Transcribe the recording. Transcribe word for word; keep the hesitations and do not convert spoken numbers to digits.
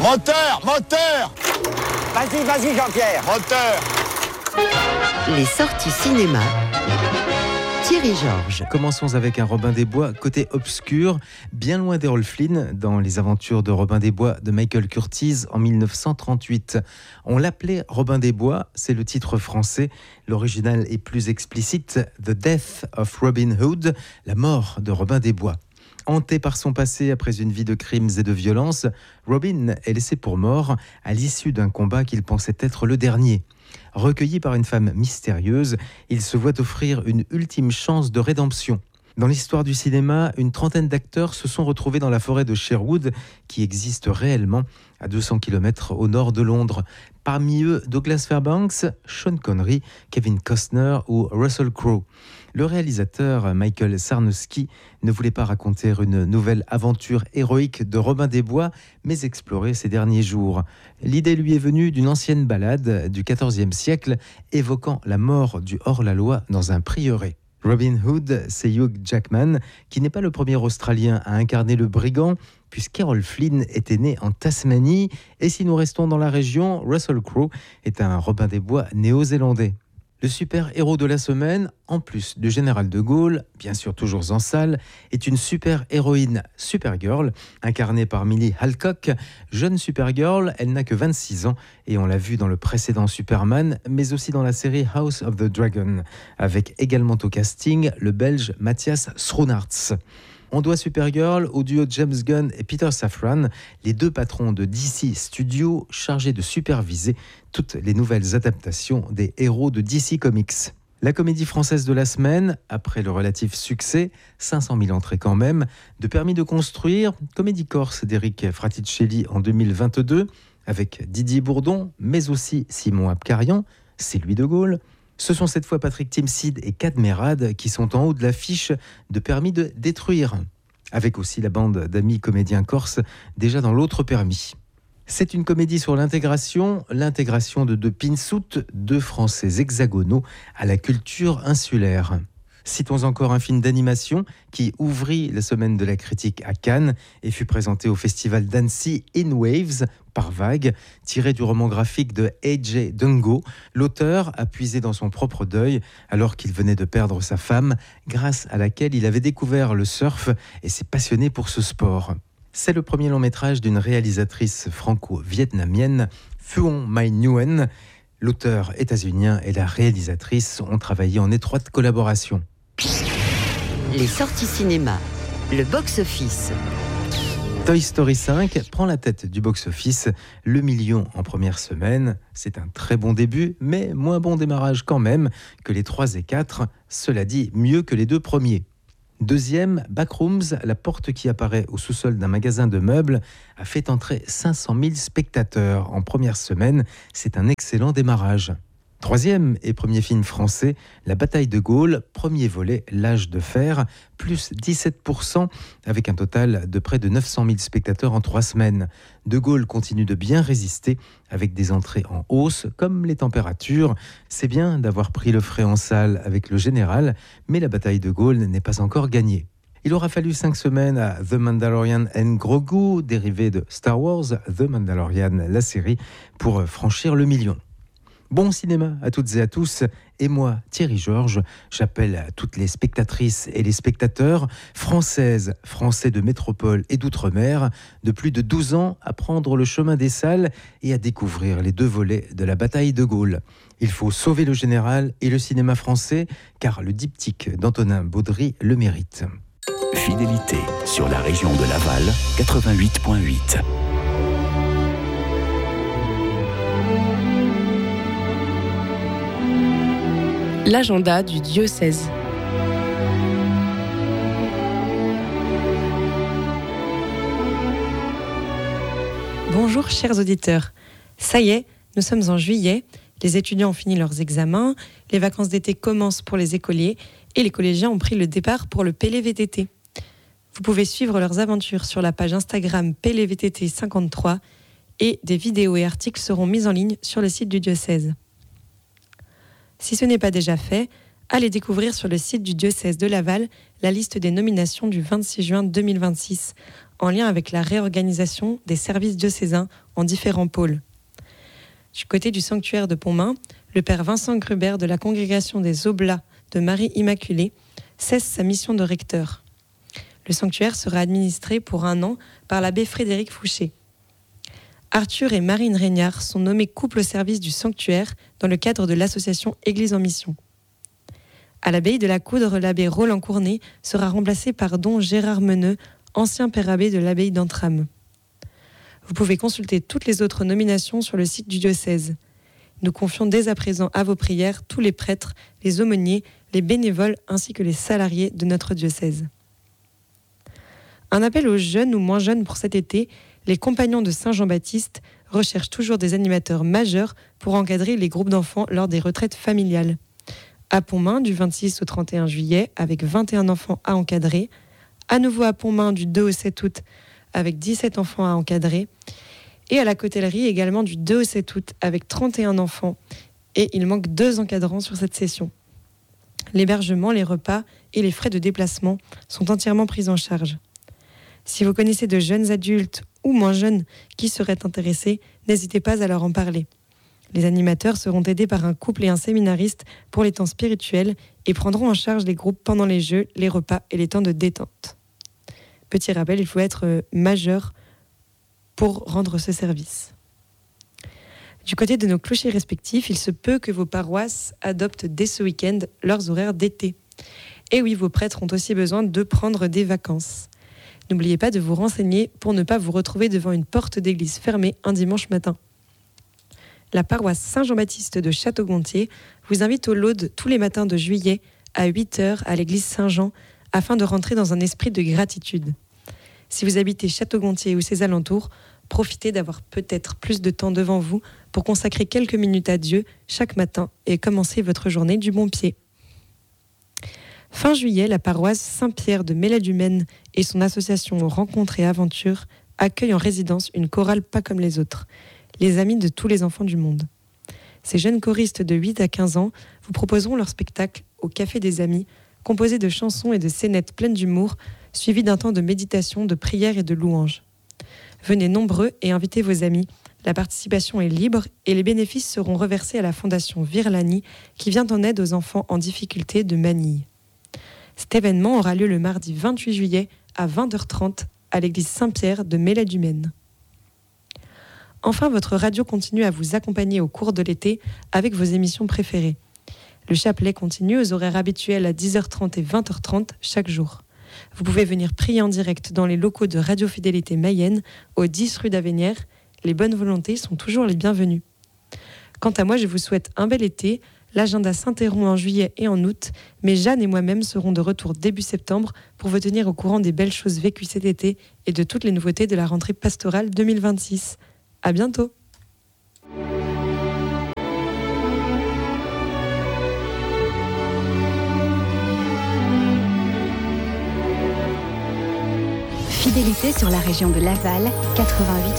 Moteur, moteur. Vas-y, vas-y Jean-Pierre. Moteur. Les sorties cinéma. Thierry Georges. Commençons avec un Robin des Bois côté obscur, bien loin d'Errol Flynn, dans Les aventures de Robin des Bois de Michael Curtiz en mille neuf cent trente-huit. On l'appelait Robin des Bois, c'est le titre français. L'original est plus explicite, The Death of Robin Hood, la mort de Robin des Bois. Hanté par son passé après une vie de crimes et de violences, Robin est laissé pour mort à l'issue d'un combat qu'il pensait être le dernier. Recueilli par une femme mystérieuse, il se voit offrir une ultime chance de rédemption. Dans l'histoire du cinéma, une trentaine d'acteurs se sont retrouvés dans la forêt de Sherwood, qui existe réellement à deux cents kilomètres au nord de Londres. Parmi eux, Douglas Fairbanks, Sean Connery, Kevin Costner ou Russell Crowe. Le réalisateur Michael Sarnowski ne voulait pas raconter une nouvelle aventure héroïque de Robin des Bois, mais explorer ses derniers jours. L'idée lui est venue d'une ancienne ballade du quatorzième siècle, évoquant la mort du hors-la-loi dans un prieuré. Robin Hood, c'est Hugh Jackman, qui n'est pas le premier Australien à incarner le brigand, puisqu'Errol Flynn était né en Tasmanie, et si nous restons dans la région, Russell Crowe est un Robin des Bois néo-zélandais. Le super-héros de la semaine, en plus du général de Gaulle, bien sûr toujours en salle, est une super-héroïne Supergirl, incarnée par Millie Alcock. Jeune Supergirl, elle n'a que vingt-six ans et on l'a vue dans le précédent Superman, mais aussi dans la série House of the Dragon, avec également au casting le Belge Matthias Schoenaerts. On doit Supergirl au duo James Gunn et Peter Safran, les deux patrons de D C Studios chargés de superviser toutes les nouvelles adaptations des héros de D C Comics. La comédie française de la semaine, après le relatif succès, cinq cent mille entrées quand même, de Permis de construire, comédie corse d'Eric Fraticelli en deux mille vingt-deux, avec Didier Bourdon, mais aussi Simon Abkarian, c'est lui de Gaulle. Ce sont cette fois Patrick Timsit et Cadmerade qui sont en haut de l'affiche de Permis de détruire, avec aussi la bande d'amis comédiens corses déjà dans l'autre Permis. C'est une comédie sur l'intégration, l'intégration de deux pinsoutes, deux Français hexagonaux à la culture insulaire. Citons encore un film d'animation qui ouvrit la semaine de la critique à Cannes et fut présenté au festival d'Annecy In Waves, par vague, tiré du roman graphique de A J Dungo. L'auteur a puisé dans son propre deuil alors qu'il venait de perdre sa femme, grâce à laquelle il avait découvert le surf et s'est passionné pour ce sport. C'est le premier long métrage d'une réalisatrice franco-vietnamienne, Phuong My Nguyen. L'auteur états-unien et la réalisatrice ont travaillé en étroite collaboration. Les sorties cinéma, le box-office. Toy Story cinq prend la tête du box-office, le million en première semaine. C'est un très bon début, mais moins bon démarrage quand même que les trois et quatre. Cela dit, mieux que les deux premiers. Deuxième, Backrooms, la porte qui apparaît au sous-sol d'un magasin de meubles, a fait entrer cinq cent mille spectateurs en première semaine. C'est un excellent démarrage. Troisième et premier film français, La bataille de Gaulle, premier volet, L'âge de fer, plus dix-sept pour cent, avec un total de près de neuf cent mille spectateurs en trois semaines. De Gaulle continue de bien résister, avec des entrées en hausse, comme les températures. C'est bien d'avoir pris le frais en salle avec le général, mais la bataille de Gaulle n'est pas encore gagnée. Il aura fallu cinq semaines à The Mandalorian and Grogu, dérivé de Star Wars, The Mandalorian, la série, pour franchir le million. Bon cinéma à toutes et à tous, et moi, Thierry Georges, j'appelle toutes les spectatrices et les spectateurs, françaises, français de métropole et d'outre-mer, de plus de douze ans, à prendre le chemin des salles et à découvrir les deux volets de la bataille de Gaulle. Il faut sauver le général et le cinéma français, car le diptyque d'Antonin Baudry le mérite. Fidélité sur la région de Laval, quatre-vingt-huit virgule huit. L'agenda du diocèse. Bonjour chers auditeurs. Ça y est, nous sommes en juillet, les étudiants ont fini leurs examens, les vacances d'été commencent pour les écoliers et les collégiens ont pris le départ pour le P L V T T. Vous pouvez suivre leurs aventures sur la page Instagram P L V T T cinquante-trois et des vidéos et articles seront mis en ligne sur le site du diocèse. Si ce n'est pas déjà fait, allez découvrir sur le site du diocèse de Laval la liste des nominations du vingt-six juin deux mille vingt-six, en lien avec la réorganisation des services diocésains en différents pôles. Du côté du sanctuaire de Pontmain, le père Vincent Gruber de la congrégation des Oblats de Marie Immaculée cesse sa mission de recteur. Le sanctuaire sera administré pour un an par l'abbé Frédéric Fouché. Arthur et Marine Régnard sont nommés couple au service du sanctuaire dans le cadre de l'association Église en mission. À l'abbaye de la Coudre, l'abbé Roland Cournet sera remplacé par don Gérard Meneux, ancien père abbé de l'abbaye d'Antram. Vous pouvez consulter toutes les autres nominations sur le site du diocèse. Nous confions dès à présent à vos prières tous les prêtres, les aumôniers, les bénévoles ainsi que les salariés de notre diocèse. Un appel aux jeunes ou moins jeunes pour cet été, les compagnons de Saint Jean-Baptiste recherchent toujours des animateurs majeurs pour encadrer les groupes d'enfants lors des retraites familiales. À Pontmain, du vingt-six au trente et un juillet, avec vingt et un enfants à encadrer. À nouveau à Pontmain, du deux au sept août, avec dix-sept enfants à encadrer. Et à la Cotellerie, également du deux au sept août, avec trente et un enfants. Et il manque deux encadrants sur cette session. L'hébergement, les repas et les frais de déplacement sont entièrement pris en charge. Si vous connaissez de jeunes adultes ou moins jeunes qui seraient intéressés, n'hésitez pas à leur en parler. Les animateurs seront aidés par un couple et un séminariste pour les temps spirituels et prendront en charge les groupes pendant les jeux, les repas et les temps de détente. Petit rappel, il faut être majeur pour rendre ce service. Du côté de nos clochers respectifs, il se peut que vos paroisses adoptent dès ce week-end leurs horaires d'été. Et oui, vos prêtres ont aussi besoin de prendre des vacances. N'oubliez pas de vous renseigner pour ne pas vous retrouver devant une porte d'église fermée un dimanche matin. La paroisse Saint-Jean-Baptiste de Château-Gontier vous invite au laude tous les matins de juillet à huit heures à l'église Saint-Jean afin de rentrer dans un esprit de gratitude. Si vous habitez Château-Gontier ou ses alentours, profitez d'avoir peut-être plus de temps devant vous pour consacrer quelques minutes à Dieu chaque matin et commencer votre journée du bon pied. Fin juillet, la paroisse Saint-Pierre de Méladumène et son association Rencontres et Aventures accueillent en résidence une chorale pas comme les autres, les amis de tous les enfants du monde. Ces jeunes choristes de huit à quinze ans vous proposeront leur spectacle au Café des Amis, composé de chansons et de scénettes pleines d'humour, suivi d'un temps de méditation, de prière et de louanges. Venez nombreux et invitez vos amis. La participation est libre et les bénéfices seront reversés à la fondation Virlani qui vient en aide aux enfants en difficulté de Manille. Cet événement aura lieu le mardi vingt-huit juillet à vingt heures trente à l'église Saint-Pierre de Méladumène. Enfin, votre radio continue à vous accompagner au cours de l'été avec vos émissions préférées. Le chapelet continue aux horaires habituels à dix heures trente et vingt heures trente chaque jour. Vous pouvez venir prier en direct dans les locaux de Radio Fidélité Mayenne, au dix rue d'Avenières. Les bonnes volontés sont toujours les bienvenues. Quant à moi, je vous souhaite un bel été. L'agenda s'interrompt en juillet et en août, mais Jeanne et moi-même serons de retour début septembre pour vous tenir au courant des belles choses vécues cet été et de toutes les nouveautés de la rentrée pastorale deux mille vingt-six. À bientôt! Fidélité sur la région de Laval, quatre-vingt-huit